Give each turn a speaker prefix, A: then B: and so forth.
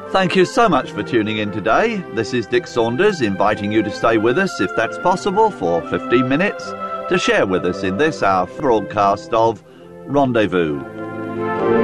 A: Thank you so much for tuning in today. This is Dick Saunders inviting you to stay with us, if that's possible, for 15 minutes to share with us in this, our broadcast of Rendezvous.